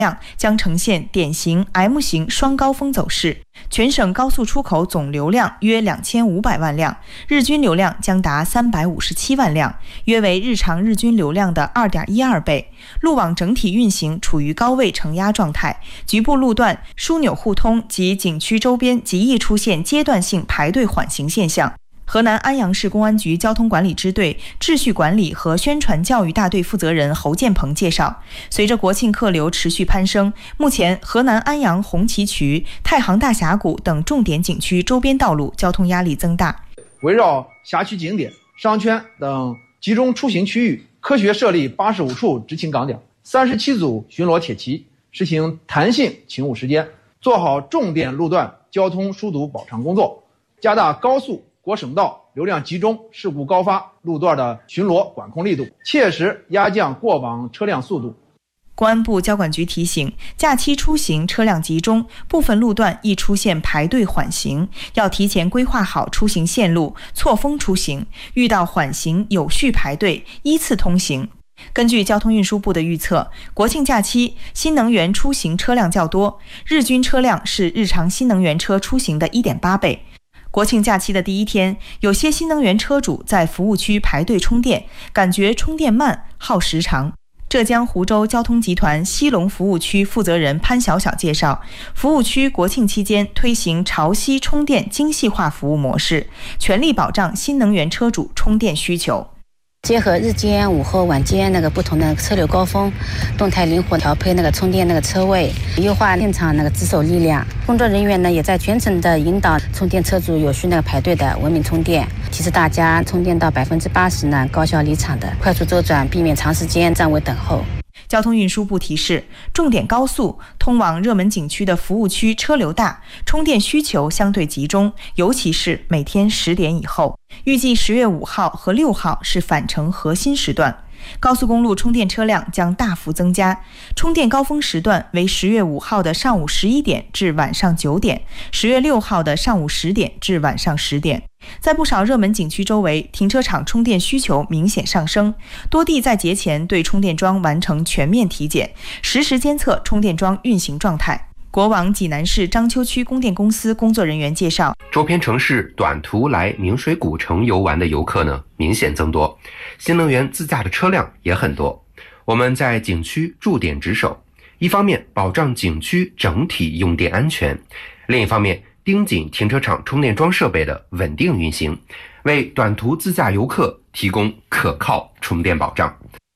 量将呈现典型 M 型双高峰走势，全省高速出口总流量约2500万辆，日均流量将达357万辆，约为日常日均流量的 2.12倍。路网整体运行处于高位承压状态，局部路段枢纽互通及景区周边极易出现阶段性排队缓行现象。河南安阳市公安局交通管理支队秩序管理和宣传教育大队负责人侯建鹏介绍，随着国庆客流持续攀升，目前河南安阳红旗渠、太行大峡谷等重点景区周边道路交通压力增大。 围绕辖区景点、商圈等集中出行区域，科学设立85处执勤岗点，37组巡逻铁骑，实行弹性勤务时间，做好重点路段交通疏堵保障工作，加大高速国省道流量集中、事故高发路段的巡逻管控力度，切实压降过往车辆速度。 公安部交管局提醒，假期出行车辆集中，部分路段易出现排队缓行，要提前规划好出行线路，错峰出行，遇到缓行有序排队，依次通行。根据交通运输部的预测，国庆假期新能源出行车辆较多，日均车辆是日常新能源车出行的 1.8倍。国庆假期的第一天，有些新能源车主在服务区排队充电，感觉充电慢、耗时长。浙江湖州交通集团西龙服务区负责人潘小小介绍，服务区国庆期间推行潮汐充电精细化服务模式，全力保障新能源车主充电需求。 结合日间、午后、晚间不同的车流高峰，动态灵活调配充电车位，优化现场值守力量。工作人员也在全程的引导充电车主有序排队的文明充电，提示大家充电到80%高效离场的，快速周转，避免长时间站位等候。 交通运输部提示，重点高速通往热门景区的服务区车流大，充电需求相对集中，尤其是每天10点以后。预计10月5号和6号是返程核心时段，高速公路充电车辆将大幅增加，充电高峰时段为10月5号的上午11点至晚上9点，10月6号的上午10点至晚上10点。在不少热门景区周围，停车场充电需求明显上升，多地在节前对充电桩完成全面体检，实时监测充电桩运行状态。国网济南市章丘区供电公司工作人员介绍， 周边城市短途来明水古城游玩的游客明显增多，新能源自驾的车辆也很多。我们在景区驻点值守，一方面保障景区整体用电安全，另一方面盯紧停车场充电桩设备的稳定运行，为短途自驾游客提供可靠充电保障。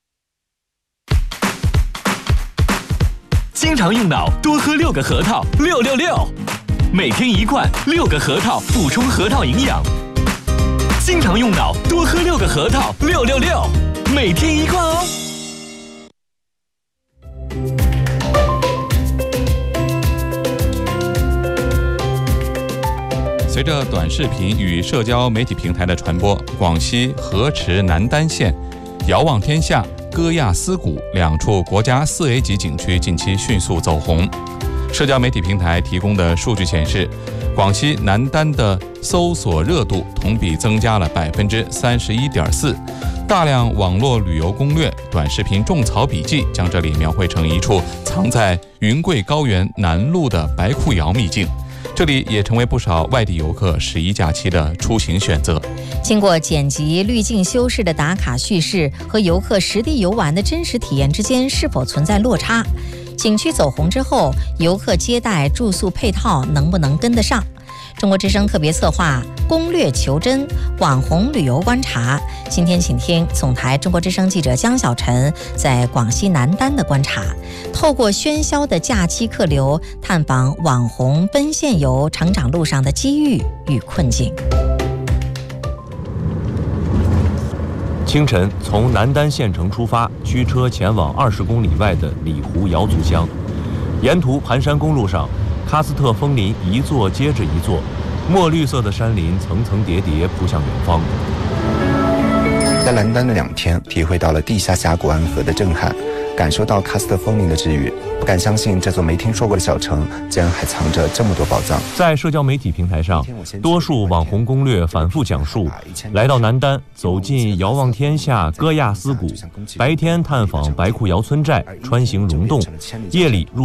经常用脑，多喝6个核桃，666，每天1罐，6个核桃补充核桃营养。经常用脑，多喝6个核桃，666，每天1罐哦。 随着短视频与社交媒体平台的传播，广西河池南丹县遥望天下、歌亚思谷2处国家4A 级景区近期迅速走红。社交媒体平台提供的数据显示，广西南丹的搜索热度同比增加了 31.4%， 大量网络旅游攻略、短视频种草笔记将这里描绘成一处藏在云贵高原南麓的白库窑秘境。这里也成为不少外地游客11假期的出行选择。 经过剪辑、滤镜修饰的打卡叙事和游客实地游玩的真实体验之间是否存在落差？景区走红之后，游客接待、住宿配套能不能跟得上？中国之声特别策划攻略求真，网红旅游观察。今天请听总台中国之声记者江小晨在广西南丹的观察，透过喧嚣的假期客流，探访网红奔现游成长路上的机遇与困境。 清晨从南丹县城出发，驱车前往20公里外的里湖瑶族乡，沿途盘山公路上，喀斯特枫林一座接着一座，墨绿色的山林层层叠叠铺向远方。 在南丹的2天，体会到了地下峡谷安河的震撼。 感受到喀斯特风铃的治愈，不敢相信这座没听说过的小城竟然还藏着这么多宝藏。 在社交媒体平台上，多数网红攻略反复讲述，来到南丹，走进遥望天下戈亚斯谷，白天探访白库窑村寨，穿行溶洞，夜里入